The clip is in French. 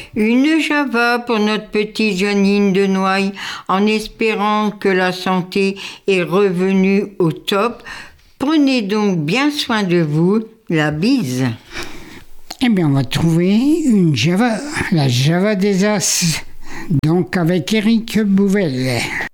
Une Java pour notre petite Janine de Noailles, en espérant que la santé est revenue au top. Prenez donc bien soin de vous. La bise. Eh bien, on va trouver une Java, la Java des As, donc avec Éric Bouvel.